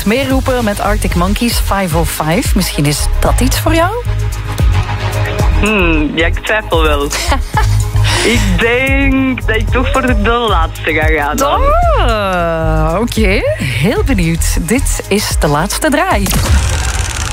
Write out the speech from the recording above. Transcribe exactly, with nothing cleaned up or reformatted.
meeroepen met Arctic Monkeys vijfhonderdvijf. Misschien is dat iets voor jou? Hmm, ja, ik twijfel wel. Ik denk dat ik toch voor de, de laatste ga gaan. Oh, oké. Okay. Heel benieuwd. Dit is de laatste draai.